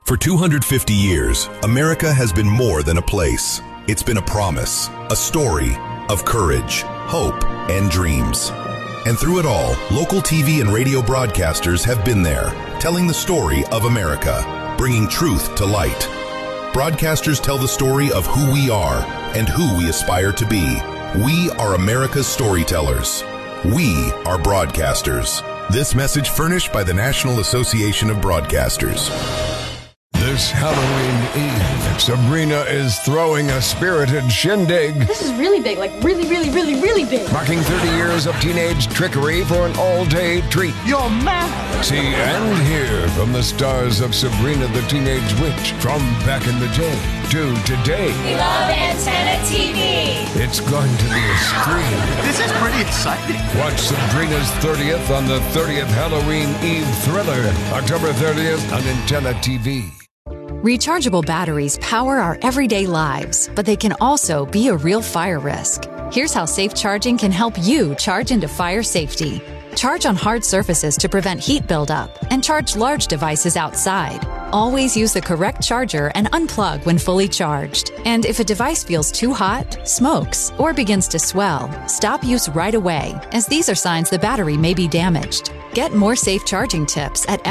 For 250 years, America has been more than a place. It's been a promise, a story of courage, hope, and dreams. And through it all, local TV and radio broadcasters have been there, telling the story of America, bringing truth to light. Broadcasters tell the story of who we are and who we aspire to be. We are America's storytellers. We are broadcasters. This message furnished by the National Association of Broadcasters. This Halloween Eve, Sabrina is throwing a spirited shindig. This is really big, like really, really, really, really big. Marking 30 years of teenage trickery for an all-day treat. You're mad. See and hear from the stars of Sabrina the Teenage Witch from back in the day to today. We love Antenna TV. It's going to be a scream. This is pretty exciting. Watch Sabrina's 30th on the 30th Halloween Eve thriller, October 30th on Antenna TV. Rechargeable batteries power our everyday lives, but they can also be a real fire risk. Here's how safe charging can help you charge into fire safety. Charge on hard surfaces to prevent heat buildup, and charge large devices outside. Always use the correct charger and unplug when fully charged. And if a device feels too hot, smokes, or begins to swell, stop use right away, as these are signs the battery may be damaged. Get more safe charging tips at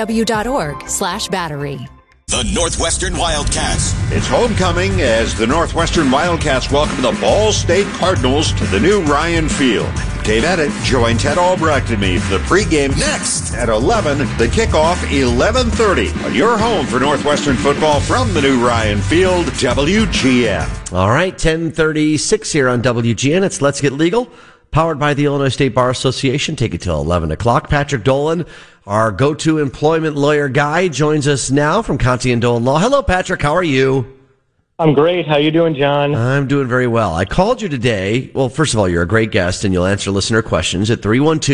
fpw.org/battery. The Northwestern Wildcats. It's homecoming as the Northwestern Wildcats welcome the Ball State Cardinals to the new Ryan Field. Dave Edit joined Ted Albrecht and me for the pregame Next at 11. The kickoff 11:30 on your home for Northwestern football from the new Ryan Field, WGN. All right, 10:36 here on WGN. It's Let's Get Legal, powered by the Illinois State Bar Association. Take it till 11 o'clock. Patrick Dolan, our go-to employment lawyer guy, joins us now from Conti and Dolan Law. Hello, Patrick. How are you? I'm great. How you doing, John? I'm doing very well. I called you today. Well, first of all, you're a great guest, and you'll answer listener questions at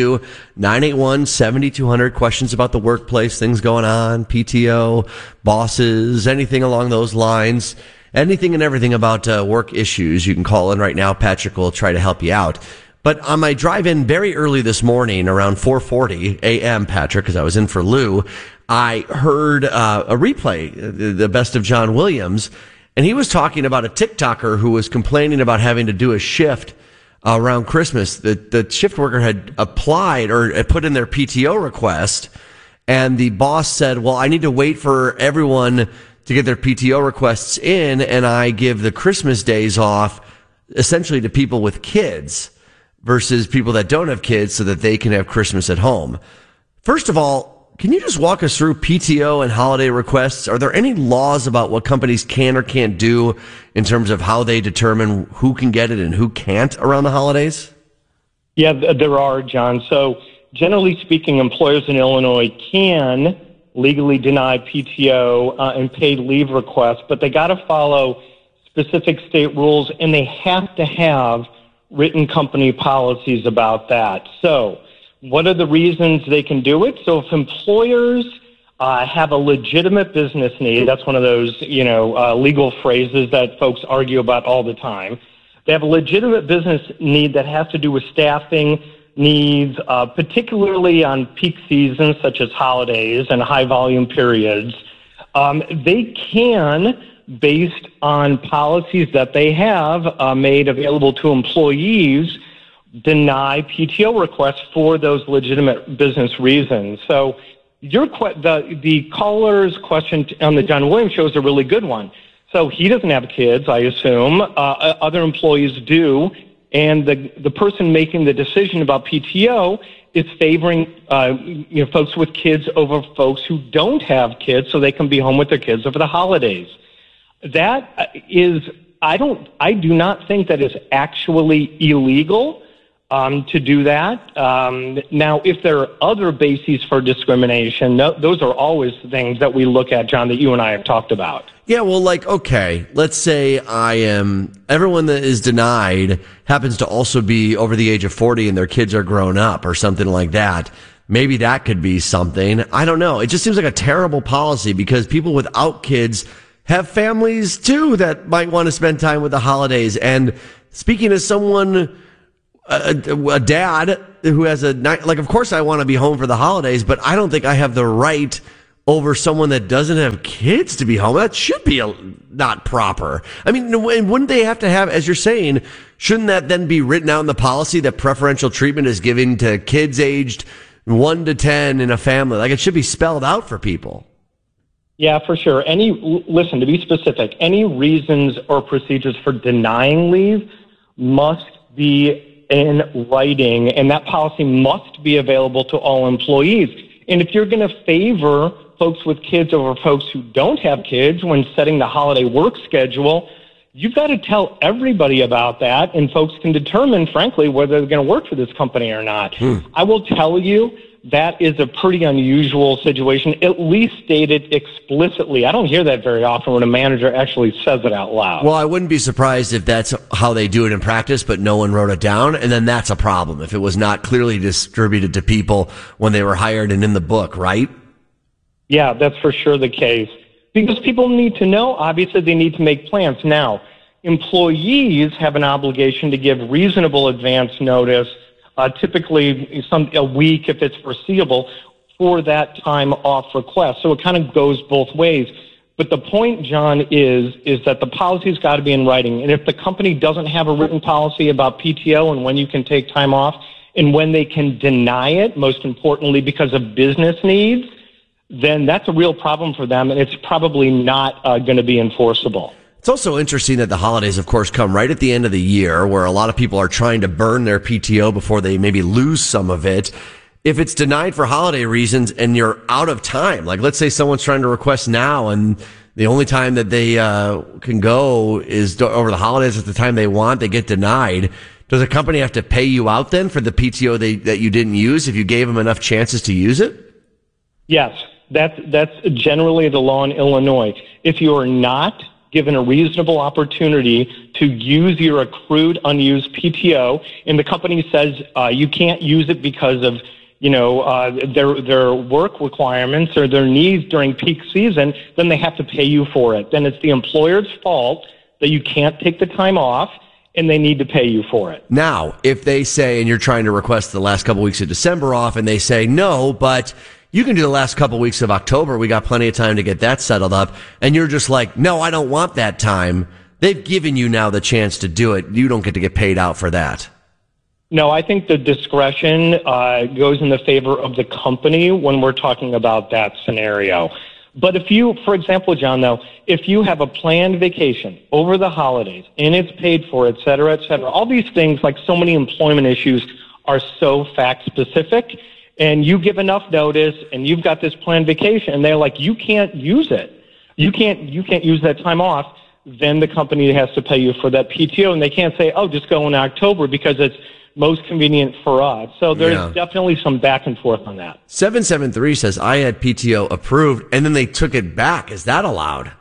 312-981-7200. Questions about the workplace, things going on, PTO, bosses, anything along those lines. Anything and everything about work issues. You can call in right now. Patrick will try to help you out. But on my drive-in very early this morning, around 4:40 a.m., Patrick, because I was in for Lou, I heard a replay, the best of John Williams, and he was talking about a TikToker who was complaining about having to do a shift around Christmas. The shift worker had applied or put in their PTO request, and the boss said, well, I need to wait for everyone to get their PTO requests in, and I give the Christmas days off essentially to people with kids versus people that don't have kids so that they can have Christmas at home. First of all, can you just walk us through PTO and holiday requests? Are there any laws about what companies can or can't do in terms of how they determine who can get it and who can't around the holidays? Yeah, there are, John. So generally speaking, employers in Illinois can legally deny PTO and paid leave requests, but they got to follow specific state rules, and they have to have written company policies about that. So what are the reasons they can do it? So if employers have a legitimate business need, that's one of those, legal phrases that folks argue about all the time. They have a legitimate business need that has to do with staffing needs, particularly on peak seasons such as holidays and high volume periods. They can, based on policies that they have made available to employees, deny PTO requests for those legitimate business reasons. So the caller's question on the John Williams show is a really good one. So he doesn't have kids, I assume. Other employees do. And the person making the decision about PTO is favoring folks with kids over folks who don't have kids so they can be home with their kids over the holidays. That is, I do not think that is actually illegal to do that. Now, if there are other bases for discrimination, those are always things that we look at, John, that you and I have talked about. Yeah, well, okay, let's say everyone that is denied happens to also be over the age of 40 and their kids are grown up or something like that. Maybe that could be something. I don't know. It just seems like a terrible policy because people without kids have families too that might want to spend time with the holidays. And speaking as someone, a dad who has of course I want to be home for the holidays, but I don't think I have the right over someone that doesn't have kids to be home. That should be not proper. I mean, wouldn't they have to have, as you're saying, shouldn't that then be written out in the policy that preferential treatment is given to kids aged 1 to 10 in a family? Like, it should be spelled out for people. Yeah, for sure. Listen, to be specific, any reasons or procedures for denying leave must be in writing, and that policy must be available to all employees. And if you're going to favor folks with kids over folks who don't have kids when setting the holiday work schedule, you've got to tell everybody about that, and folks can determine, frankly, whether they're going to work for this company or not. I will tell you, that is a pretty unusual situation, at least stated explicitly. I don't hear that very often when a manager actually says it out loud. Well, I wouldn't be surprised if that's how they do it in practice, but no one wrote it down, and then that's a problem if it was not clearly distributed to people when they were hired and in the book, right? Yeah, that's for sure the case. Because people need to know, obviously they need to make plans. Now, employees have an obligation to give reasonable advance notice, typically a week if it's foreseeable, for that time off request. So it kind of goes both ways. But the point, John, is that the policy's got to be in writing. And if the company doesn't have a written policy about PTO and when you can take time off and when they can deny it, most importantly because of business needs, then that's a real problem for them, and it's probably not going to be enforceable. It's also interesting that the holidays, of course, come right at the end of the year where a lot of people are trying to burn their PTO before they maybe lose some of it. If it's denied for holiday reasons and you're out of time, like let's say someone's trying to request now and the only time that they can go is over the holidays at the time they want, they get denied. Does a company have to pay you out then for the PTO that you didn't use if you gave them enough chances to use it? Yes, that's generally the law in Illinois. If you are not given a reasonable opportunity to use your accrued unused PTO, and the company says you can't use it because of their work requirements or their needs during peak season, then they have to pay you for it. Then it's the employer's fault that you can't take the time off, and they need to pay you for it. Now, if they say, and you're trying to request the last couple weeks of December off, and they say, no, but you can do the last couple weeks of October. We got plenty of time to get that settled up. And you're just like, no, I don't want that time. They've given you now the chance to do it. You don't get to get paid out for that. No, I think the discretion goes in the favor of the company when we're talking about that scenario. But if you, for example, John, though, if you have a planned vacation over the holidays and it's paid for, et cetera, all these things, like so many employment issues, are so fact specific. And you give enough notice and you've got this planned vacation and they're like, you can't use it. You can't use that time off. Then the company has to pay you for that PTO, and they can't say, oh, just go in October because it's most convenient for us. So there's definitely some back and forth on that. 773 says, I had PTO approved and then they took it back. Is that allowed?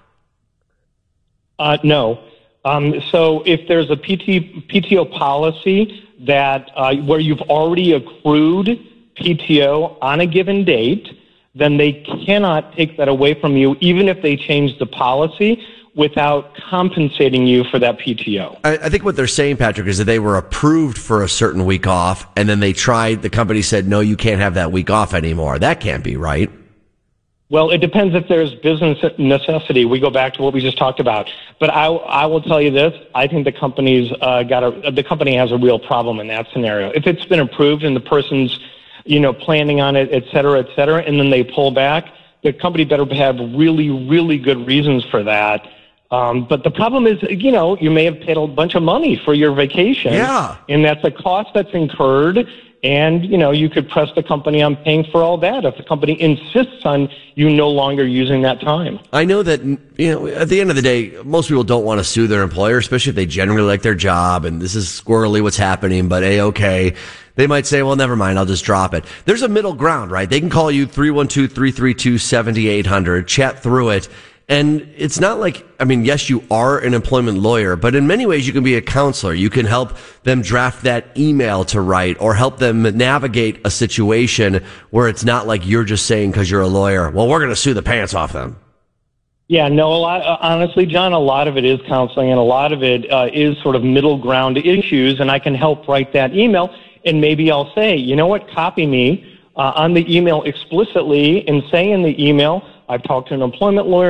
No. So if there's a PTO policy that where you've already accrued PTO on a given date, then they cannot take that away from you, even if they change the policy, without compensating you for that PTO. I think what they're saying, Patrick, is that they were approved for a certain week off, and then the company said, no, you can't have that week off anymore. That can't be right. Well, it depends if there's business necessity. We go back to what we just talked about. But I will tell you this. I think the company has a real problem in that scenario. If it's been approved and the person's planning on it, et cetera, and then they pull back, the company better have really, really good reasons for that. But the problem is, you may have paid a bunch of money for your vacation. Yeah. And that's a cost that's incurred. And, you could press the company on paying for all that if the company insists on you no longer using that time. I know that, at the end of the day, most people don't want to sue their employer, especially if they generally like their job and this is squirrely what's happening, but A-okay. They might say, well, never mind, I'll just drop it. There's a middle ground, right? They can call you 312-332-7800, chat through it. And it's not like, yes, you are an employment lawyer, but in many ways you can be a counselor. You can help them draft that email to write or help them navigate a situation where it's not like you're just saying because you're a lawyer, well, we're going to sue the pants off them. Yeah, no, honestly, John, a lot of it is counseling and a lot of it is sort of middle ground issues, and I can help write that email. And maybe I'll say, you know what, copy me on the email explicitly and say in the email, I've talked to an employment lawyer